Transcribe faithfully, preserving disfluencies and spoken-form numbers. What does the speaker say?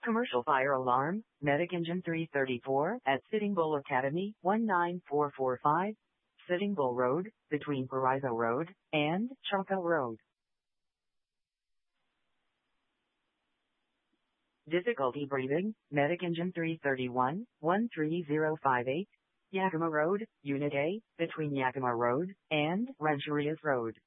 Commercial fire alarm, Medic Engine three thirty-four at Sitting Bull Academy, one nine four four five, Sitting Bull Road, between Paraiso Road and Chaco Road. Difficulty breathing, Medic Engine three thirty-one, one three zero five eight, Yakima Road, Unit A, between Yakima Road and Rancherias Road.